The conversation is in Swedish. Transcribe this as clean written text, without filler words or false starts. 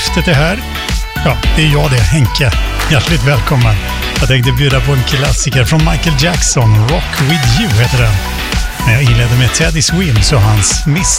skiftet är här. Ja, det är jag det, Henke. Hjärtligt välkommen. Jag tänkte bjuda på en klassiker från Michael Jackson, Rock With You heter den. Men jag inledde med Teddy Swims och hans Mr.